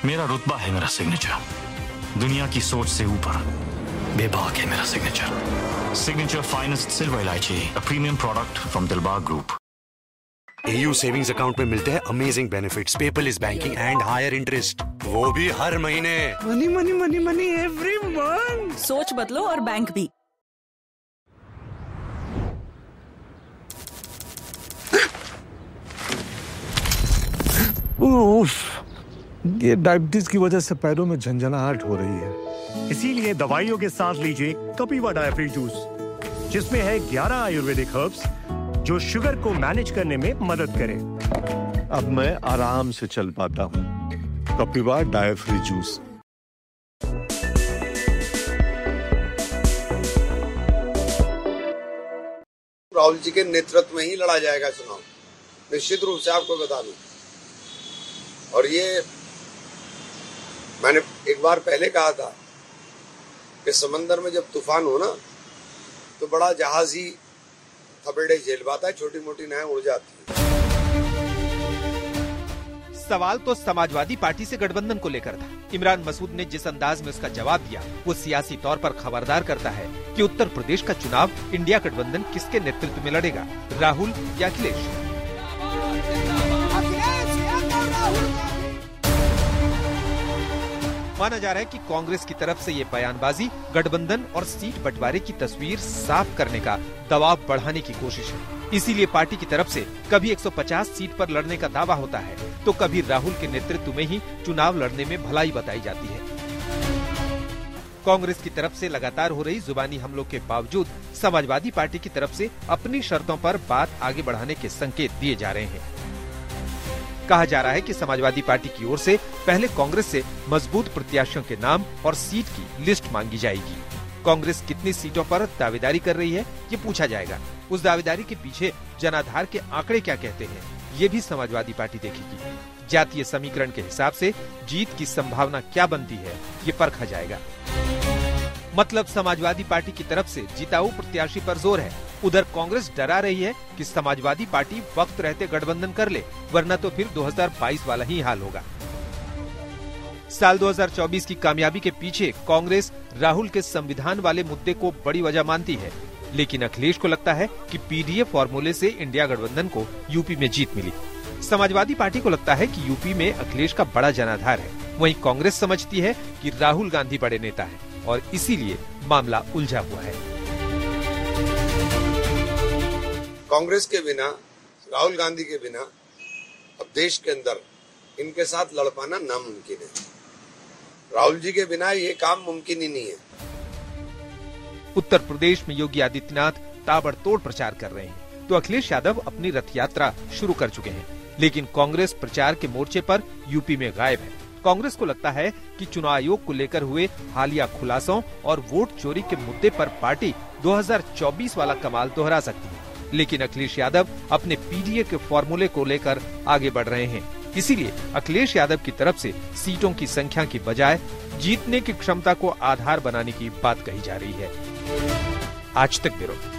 मेरा रुतबा है मेरा सिग्नेचर। दुनिया की सोच से ऊपर बेबाक है मेरा सिग्नेचर। सिग्नेचर फाइनेस्ट सिल्वर इलायची, a premium product from Dilbag group. AU savings account में मिलते हैं amazing benefits, paperless banking and higher interest, वो भी हर महीने। Money money money money every month. सोच बदलो और बैंक भी। ये डायबिटीज की वजह से पैरों में झंझनाहट हो रही है। इसीलिए दवाइयों के साथ लीजिए कपिवा डायफ्री जूस, जिसमें है 11 आयुर्वेदिक हर्ब्स जो शुगर को मैनेज करने में मदद करे। अब मैं आराम से चल पाता हूँ। कपिवा डायफ्री जूस। राहुल जी के नेतृत्व में ही लड़ा जाएगा चुनाव, निश्चित रूप से आपको बता दूं। और ये मैंने एक बार पहले कहा था कि समंदर में जब तूफान हो ना तो बड़ा जहाज ही थपेड़े झेल पाता है, छोटी मोटी नावें उड़ जाती है। सवाल तो समाजवादी पार्टी से गठबंधन को लेकर था। इमरान मसूद ने जिस अंदाज में उसका जवाब दिया वो सियासी तौर पर खबरदार करता है कि उत्तर प्रदेश का चुनाव इंडिया गठबंधन किसके नेतृत्व में लड़ेगा, राहुल या अखिलेश। माना जा रहा है कि कांग्रेस की तरफ से ये बयानबाजी गठबंधन और सीट बंटवारे की तस्वीर साफ करने का दबाव बढ़ाने की कोशिश है। इसीलिए पार्टी की तरफ से कभी 150 सीट पर लड़ने का दावा होता है तो कभी राहुल के नेतृत्व में ही चुनाव लड़ने में भलाई बताई जाती है। कांग्रेस की तरफ से लगातार हो रही जुबानी हमलों के बावजूद समाजवादी पार्टी की तरफ से अपनी शर्तों पर बात आगे बढ़ाने के संकेत दिए जा रहे हैं। कहा जा रहा है कि समाजवादी पार्टी की ओर से पहले कांग्रेस से मजबूत प्रत्याशियों के नाम और सीट की लिस्ट मांगी जाएगी। कांग्रेस कितनी सीटों पर दावेदारी कर रही है ये पूछा जाएगा। उस दावेदारी के पीछे जनाधार के आंकड़े क्या कहते हैं ये भी समाजवादी पार्टी देखेगी। जातीय समीकरण के हिसाब से जीत की संभावना क्या बनती है ये परखा जाएगा। मतलब समाजवादी पार्टी की तरफ से जिताऊ प्रत्याशी पर जोर है, उधर कांग्रेस डरा रही है कि समाजवादी पार्टी वक्त रहते गठबंधन कर ले, वरना तो फिर 2022 वाला ही हाल होगा। साल 2024 की कामयाबी के पीछे कांग्रेस राहुल के संविधान वाले मुद्दे को बड़ी वजह मानती है, लेकिन अखिलेश को लगता है कि पीडीए फॉर्मूले से इंडिया गठबंधन को यूपी में जीत मिली। समाजवादी पार्टी को लगता है कि यूपी में अखिलेश का बड़ा जनाधार है, वहीं कांग्रेस समझती है कि राहुल गांधी बड़े नेता है और इसीलिए मामला उलझा हुआ है। कांग्रेस के बिना, राहुल गांधी के बिना अब देश के अंदर इनके साथ लड़ पाना नामुमकिन है। राहुल जी के बिना ये काम मुमकिन ही नहीं है। उत्तर प्रदेश में योगी आदित्यनाथ ताबड़तोड़ प्रचार कर रहे हैं तो अखिलेश यादव अपनी रथ यात्रा शुरू कर चुके हैं, लेकिन कांग्रेस प्रचार के मोर्चे पर यूपी में गायब है। कांग्रेस को लगता है कि चुनाव आयोग को लेकर हुए हालिया खुलासों और वोट चोरी के मुद्दे पर पार्टी 2024 वाला कमाल दोहरा सकती है, लेकिन अखिलेश यादव अपने पीडीए के फॉर्मूले को लेकर आगे बढ़ रहे हैं। इसीलिए अखिलेश यादव की तरफ से सीटों की संख्या की बजाय जीतने की क्षमता को आधार बनाने की बात कही जा रही है। आज तक ब्यूरो।